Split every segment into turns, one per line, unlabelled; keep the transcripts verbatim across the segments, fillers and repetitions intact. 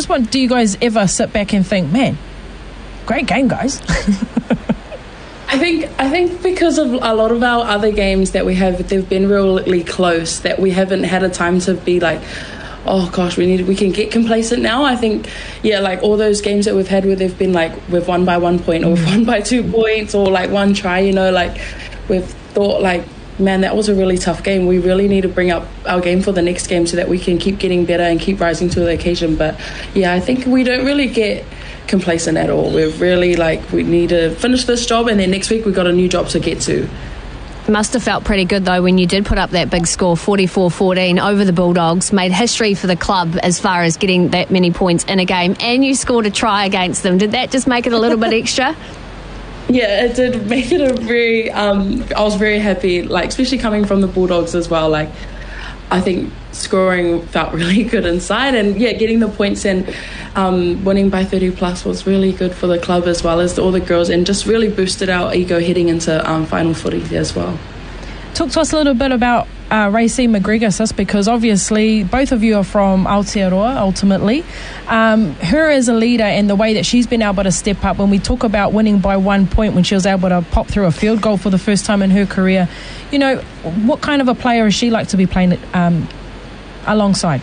this one, do you guys ever sit back and think, man, great game, guys?
I think I think because of a lot of our other games that we have, they've been really close, that we haven't had a time to be like, oh gosh, we need we can get complacent now. I think, yeah, like all those games that we've had where they've been like, we've won by one point or we've won by two points or like one try, you know, like we've thought like, man, that was a really tough game. We really need to bring up our game for the next game so that we can keep getting better and keep rising to the occasion. But yeah, I think we don't really get complacent at all. We're really like, we need to finish this job and then next week we've got a new job to get to.
Must have felt pretty good though when you did put up that big score, forty-four fourteen over the Bulldogs, made history for the club as far as getting that many points in a game, and you scored a try against them. Did that just make it a little bit extra?
Yeah, it did make it a very, um, I was very happy, like especially coming from the Bulldogs as well. Like I think scoring felt really good inside, and yeah, getting the points and um, winning by thirty plus was really good for the club as well as all the girls, and just really boosted our ego heading into um, final footy as well.
Talk to us a little bit about uh, Raecene McGregor, sis, because obviously both of you are from Aotearoa ultimately. Um, her as a leader and the way that she's been able to step up, when we talk about winning by one point when she was able to pop through a field goal for the first time in her career, you know, what kind of a player is she like to be playing um, alongside?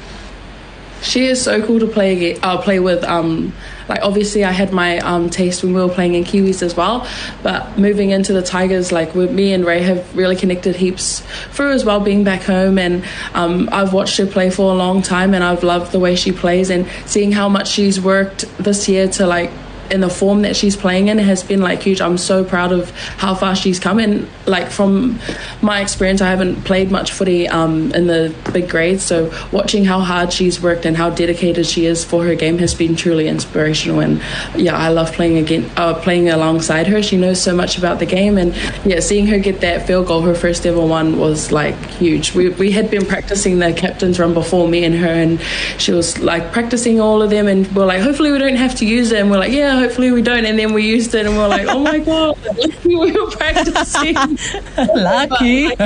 She is so cool to play uh, play with. Um, like obviously I had my um, taste when we were playing in Kiwis as well, but moving into the Tigers, like with me and Ray have really connected heaps through as well, being back home, and um, I've watched her play for a long time and I've loved the way she plays, and seeing how much she's worked this year to like in the form that she's playing in has been like huge. I'm so proud of how far she's come, and like from my experience, I haven't played much footy um, in the big grades, so watching how hard she's worked and how dedicated she is for her game has been truly inspirational. And yeah, I love playing again, uh, playing alongside her. She knows so much about the game, and yeah, seeing her get that field goal, her first ever one, was like huge. We we had been practicing the captain's run before, me and her, and she was like practicing all of them, and we're like, hopefully we don't have to use it, and we're like, yeah, hopefully we don't, and then we used it and we're like, oh my god, lucky we were practicing.
Lucky.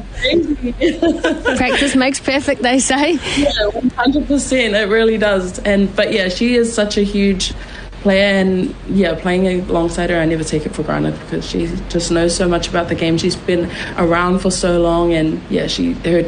Practice makes perfect, they say.
Yeah, one hundred percent, it really does. And but yeah, she is such a huge player, and yeah, playing alongside her, I never take it for granted because she just knows so much about the game. She's been around for so long, and yeah, she her